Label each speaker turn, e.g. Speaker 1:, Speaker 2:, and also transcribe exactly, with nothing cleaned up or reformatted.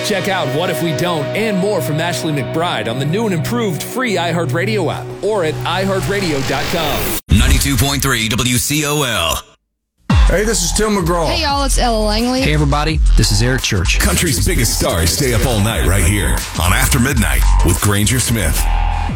Speaker 1: Check out What If We Don't and more from Ashley McBride on the new and improved free iHeartRadio app or at i heart radio dot com.
Speaker 2: ninety-two point three W C O L.
Speaker 3: Hey, this is Tim McGraw.
Speaker 4: Hey, y'all, it's Ella Langley.
Speaker 5: Hey, everybody, this is Eric Church.
Speaker 2: Country's biggest stars stay up all night right here on After Midnight with Granger Smith.